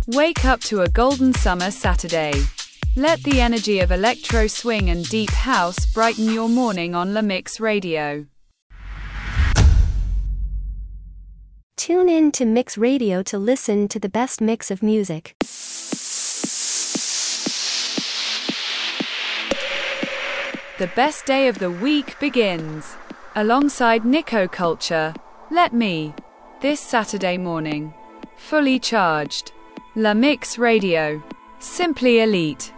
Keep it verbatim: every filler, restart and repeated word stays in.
Wake up to a golden summer Saturday. Let the energy of electro swing and deep house brighten your morning on La Mix Radio. Tune in to Mix Radio to listen to the best mix of music. The best day of the week begins. Alongside Nico Culture, Let Me. This Saturday morning. Fully charged. La Mix Radio. Simply elite.